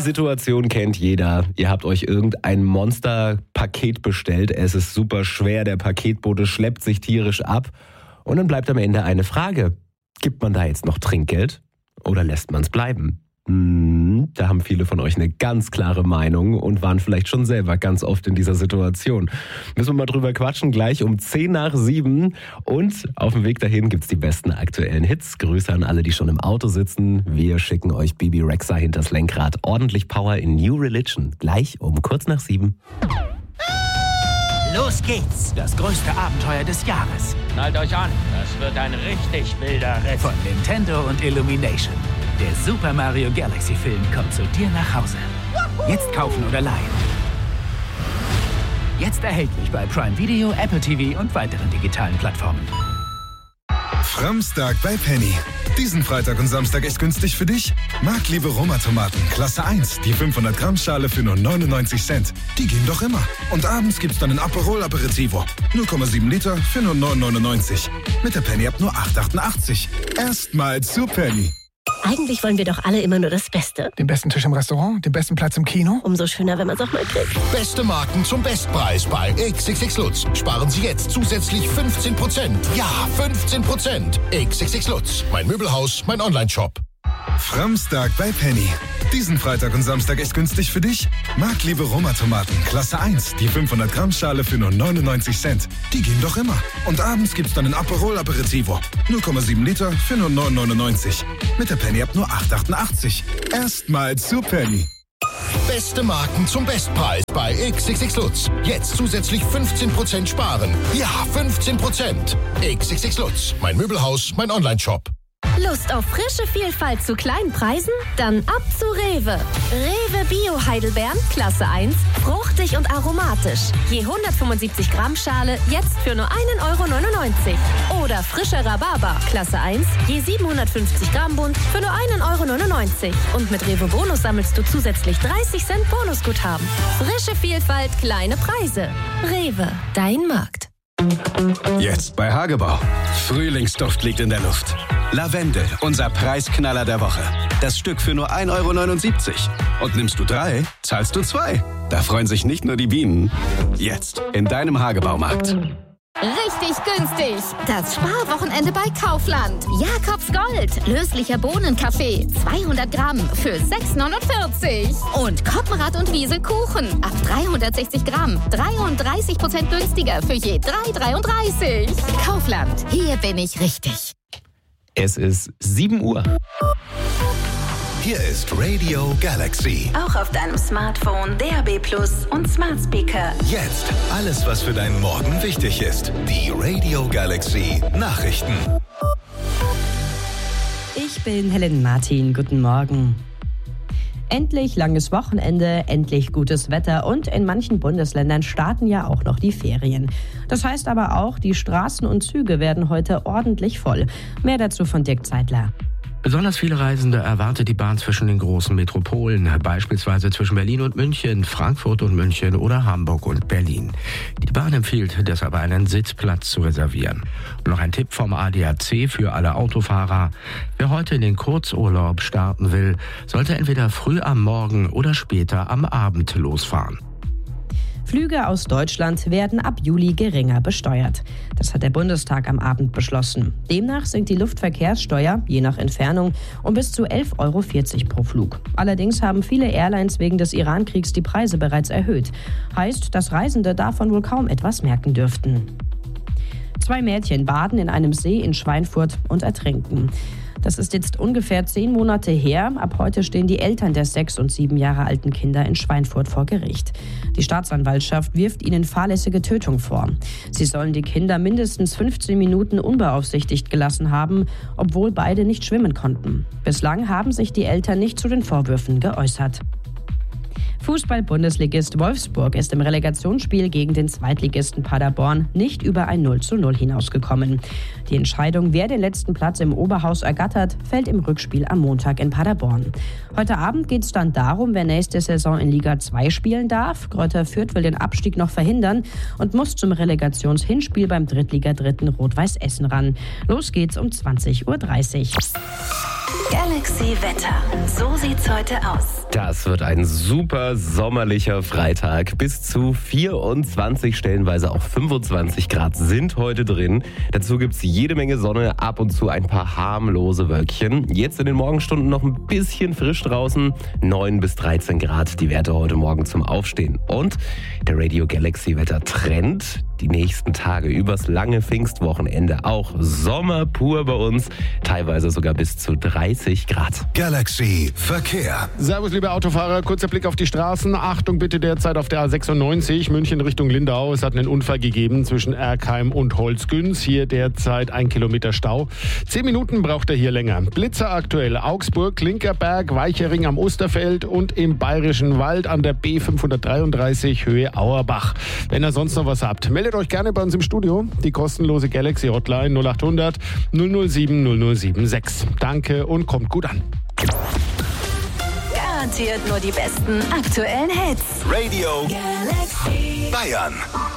Situation kennt jeder. Ihr habt euch irgendein Monster-Paket bestellt. Es ist super schwer, der Paketbote schleppt sich tierisch ab. Und dann bleibt am Ende eine Frage. Gibt man da jetzt noch Trinkgeld oder lässt man es bleiben? Da haben viele von euch eine ganz klare Meinung und waren vielleicht schon selber ganz oft in dieser Situation. Müssen wir mal drüber quatschen, gleich um 6:10. Und auf dem Weg dahin gibt's die besten aktuellen Hits. Grüße an alle, die schon im Auto sitzen. Wir schicken euch Bibi Rexha hinters Lenkrad. Ordentlich Power in New Religion. Gleich um 6:45. Los geht's! Das größte Abenteuer des Jahres. Schnallt euch an, das wird ein richtig wilder Ritt. Von Nintendo und Illumination. Der Super Mario Galaxy Film kommt zu dir nach Hause. Jetzt kaufen oder leihen. Jetzt erhältlich bei Prime Video, Apple TV und weiteren digitalen Plattformen. Framstag bei Penny. Diesen Freitag und Samstag echt günstig für dich? Markliebe Roma-Tomaten, Klasse 1, die 500 Gramm Schale für nur 99 Cent. Die gehen doch immer. Und abends gibt's dann ein Aperol Aperitivo. 0,7 Liter für nur 9,99. Mit der Penny-App nur 8,88. Erstmal zu Penny. Eigentlich wollen wir doch alle immer nur das Beste. Den besten Tisch im Restaurant, den besten Platz im Kino. Umso schöner, wenn man es auch mal kriegt. Beste Marken zum Bestpreis bei XXX Lutz. Sparen Sie jetzt zusätzlich 15%. Ja, 15%. XXX Lutz. Mein Möbelhaus, mein Onlineshop. Framstag bei Penny. Diesen Freitag und Samstag echt günstig für dich? Markliebe Roma-Tomaten, Klasse 1, die 500 Gramm Schale für nur 99 Cent. Die gehen doch immer. Und abends gibt's dann ein Aperol Aperitivo. 0,7 Liter für nur 9,99. Mit der Penny-App nur 8,88. Erstmal zu Penny. Beste Marken zum Bestpreis bei XXX Lutz. Jetzt zusätzlich 15% sparen. Ja, 15%. XXX Lutz. Mein Möbelhaus, mein Onlineshop. Lust auf frische Vielfalt zu kleinen Preisen? Dann ab zu Rewe. Rewe Bio Heidelbeeren, Klasse 1, fruchtig und aromatisch. Je 175 Gramm Schale, jetzt für nur 1,99 €. Oder frischer Rhabarber, Klasse 1, je 750 Gramm Bund, für nur 1,99 €. Und mit Rewe Bonus sammelst du zusätzlich 30 Cent Bonusguthaben. Frische Vielfalt, kleine Preise. Rewe, dein Markt. Jetzt bei Hagebau. Frühlingsduft liegt in der Luft. Lavendel, unser Preisknaller der Woche. Das Stück für nur 1,79 €. Und nimmst du 3, zahlst du 2. Da freuen sich nicht nur die Bienen. Jetzt in deinem Hagebaumarkt. Richtig günstig. Das Sparwochenende bei Kaufland. Jakobs Gold. Löslicher Bohnenkaffee. 200 Gramm für 6,49 €. Und Koppenrad und Wiese Kuchen. Ab 360 Gramm. 33% günstiger für je 3,33 €. Kaufland. Hier bin ich richtig. Es ist 7 Uhr. Hier ist Radio Galaxy. Auch auf deinem Smartphone, DAB+ und Smart Speaker. Jetzt alles, was für deinen Morgen wichtig ist. Die Radio Galaxy Nachrichten. Ich bin Helen Martin. Guten Morgen. Endlich langes Wochenende, endlich gutes Wetter und in manchen Bundesländern starten ja auch noch die Ferien. Das heißt aber auch, die Straßen und Züge werden heute ordentlich voll. Mehr dazu von Dirk Zeitler. Besonders viele Reisende erwartet die Bahn zwischen den großen Metropolen, beispielsweise zwischen Berlin und München, Frankfurt und München oder Hamburg und Berlin. Die Bahn empfiehlt deshalb einen Sitzplatz zu reservieren. Und noch ein Tipp vom ADAC für alle Autofahrer. Wer heute in den Kurzurlaub starten will, sollte entweder früh am Morgen oder später am Abend losfahren. Flüge aus Deutschland werden ab Juli geringer besteuert. Das hat der Bundestag am Abend beschlossen. Demnach sinkt die Luftverkehrssteuer, je nach Entfernung, um bis zu 11,40 € pro Flug. Allerdings haben viele Airlines wegen des Iran-Kriegs die Preise bereits erhöht. Heißt, dass Reisende davon wohl kaum etwas merken dürften. 2 Mädchen baden in einem See in Schweinfurt und ertrinken. Das ist jetzt ungefähr 10 Monate her. Ab heute stehen die Eltern der 6 und 7 Jahre alten Kinder in Schweinfurt vor Gericht. Die Staatsanwaltschaft wirft ihnen fahrlässige Tötung vor. Sie sollen die Kinder mindestens 15 Minuten unbeaufsichtigt gelassen haben, obwohl beide nicht schwimmen konnten. Bislang haben sich die Eltern nicht zu den Vorwürfen geäußert. Fußball-Bundesligist Wolfsburg ist im Relegationsspiel gegen den Zweitligisten Paderborn nicht über ein 0:0 hinausgekommen. Die Entscheidung, wer den letzten Platz im Oberhaus ergattert, fällt im Rückspiel am Montag in Paderborn. Heute Abend geht es dann darum, wer nächste Saison in Liga 2 spielen darf. Greuther Fürth will den Abstieg noch verhindern und muss zum Relegationshinspiel beim Drittliga-Dritten Rot-Weiß Essen ran. Los geht's um 20:30 Uhr. Galaxy Wetter. So sieht's heute aus. Das wird ein super sommerlicher Freitag. Bis zu 24, stellenweise auch 25 Grad sind heute drin. Dazu gibt's jede Menge Sonne, ab und zu ein paar harmlose Wölkchen. Jetzt in den Morgenstunden noch ein bisschen frisch draußen. 9 bis 13 Grad die Werte heute Morgen zum Aufstehen. Und der Radio Galaxy Wettertrend. Die nächsten Tage übers lange Pfingstwochenende auch Sommer pur bei uns. Teilweise sogar bis zu 30 Grad. Galaxy Verkehr. Servus, liebe Autofahrer. Kurzer Blick auf die Straßen. Achtung bitte derzeit auf der A96 München Richtung Lindau. Es hat einen Unfall gegeben zwischen Erkheim und Holzgünz. Hier derzeit 1 Kilometer Stau. 10 Minuten braucht er hier länger. Blitzer aktuell. Augsburg, Klinkerberg, Weichering am Osterfeld und im Bayerischen Wald an der B533 Höhe Auerbach. Wenn ihr sonst noch was habt, meldet euch gerne bei uns im Studio. Die kostenlose Galaxy Hotline 0800 007 0076. Danke und kommt gut an. Garantiert nur die besten aktuellen Hits. Radio Galaxy Bayern.